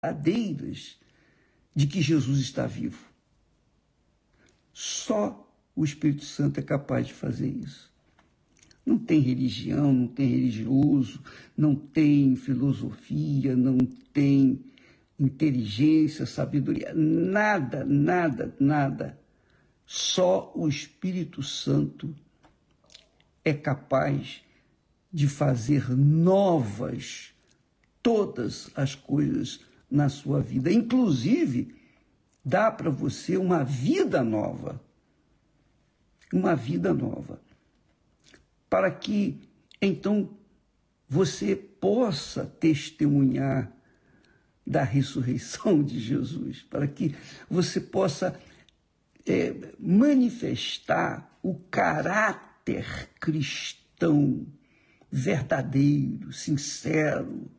verdadeiras de que Jesus está vivo. Só o Espírito Santo é capaz de fazer isso. Não tem religião, não tem religioso, não tem filosofia, não tem inteligência, sabedoria, nada, nada, nada. Só o Espírito Santo é capaz de fazer novas todas as coisas na sua vida. Inclusive, dá para você uma vida nova. Uma vida nova. Para que, então, você possa testemunhar da ressurreição de Jesus. Para que você possa manifestar o caráter cristão verdadeiro, sincero,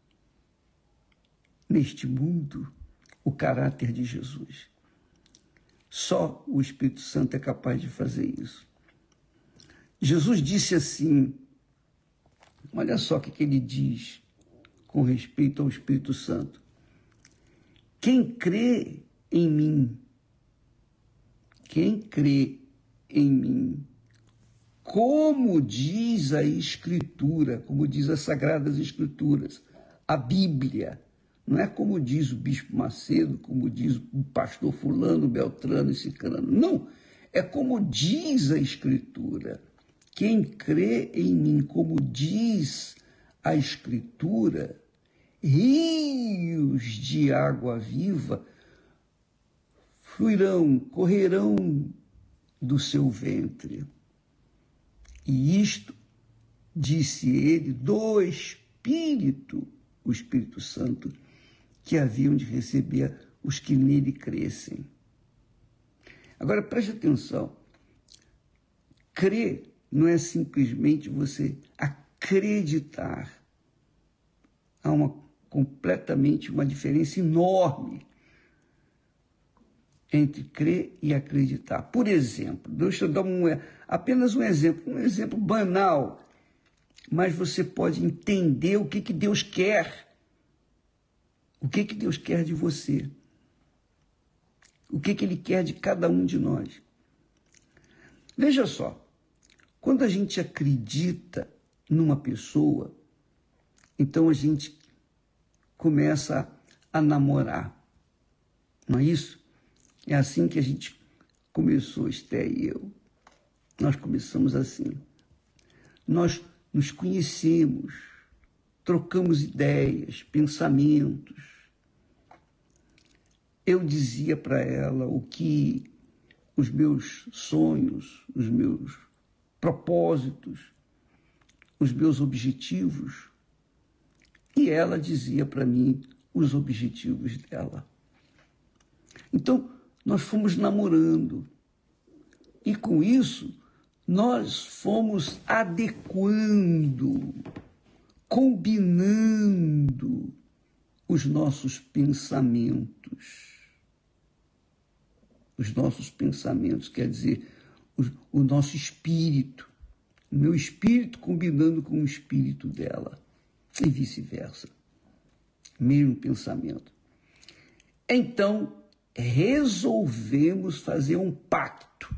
neste mundo, o caráter de Jesus. Só o Espírito Santo é capaz de fazer isso. Jesus disse assim, olha só o que ele diz com respeito ao Espírito Santo. Quem crê em mim, como diz a Escritura, como diz as Sagradas Escrituras, a Bíblia, não é como diz o Bispo Macedo, como diz o pastor fulano, beltrano e ciclano, não, é como diz a Escritura. Quem crê em mim, como diz a Escritura, rios de água viva fluirão, correrão do seu ventre. E isto, disse ele, do Espírito, o Espírito Santo, que haviam de receber os que nele crescem. Agora, preste atenção. Crer não é simplesmente você acreditar. Há completamente uma diferença enorme entre crer e acreditar. Por exemplo, deixa eu dar apenas um exemplo banal, mas você pode entender o que Deus quer. O que Deus quer de você? O que Ele quer de cada um de nós? Veja só, quando a gente acredita numa pessoa, então a gente começa a namorar. Não é isso? É assim que a gente começou, Esté e eu. Nós começamos assim. Nós nos conhecemos, trocamos ideias, pensamentos. Eu dizia para ela o que os meus sonhos, os meus propósitos, os meus objetivos, e ela dizia para mim os objetivos dela. Então, nós fomos namorando, e com isso, nós fomos adequando, combinando os nossos pensamentos. Os nossos pensamentos, quer dizer, o nosso espírito, o meu espírito combinando com o espírito dela, e vice-versa. Mesmo pensamento. Então, resolvemos fazer um pacto.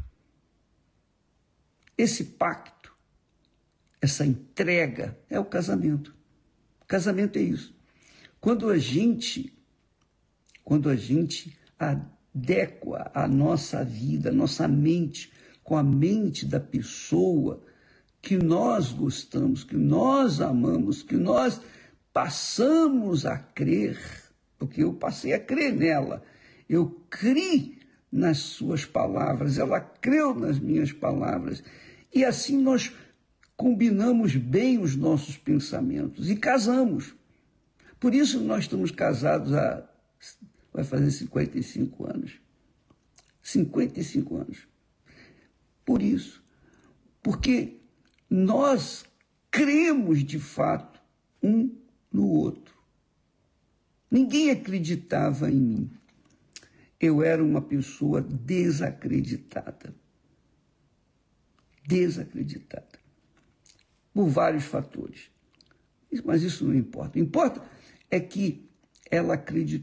Esse pacto, essa entrega, é o casamento. O casamento é isso. Quando a gente adequa a nossa vida, a nossa mente, com a mente da pessoa que nós gostamos, que nós amamos, que nós passamos a crer, porque eu passei a crer nela, eu criei nas suas palavras, ela creu nas minhas palavras, e assim nós combinamos bem os nossos pensamentos e casamos. Por isso nós estamos casados vai fazer 55 anos. 55 anos. Por isso. Porque nós cremos de fato um no outro. Ninguém acreditava em mim. Eu era uma pessoa desacreditada. Desacreditada. Por vários fatores. Mas isso não importa. O que importa é que ela acreditou.